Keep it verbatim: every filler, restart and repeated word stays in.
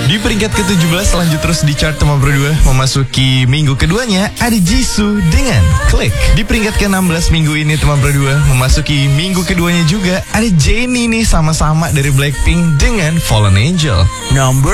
Di peringkat ke tujuh belas lanjut terus di chart nomor berdua. Memasuki minggu keduanya ada Jisoo dengan Click. Di peringkat ke enam belas minggu ini teman berdua. Memasuki minggu keduanya juga ada Jennie nih, sama-sama dari Blackpink dengan Fallen Angel. Number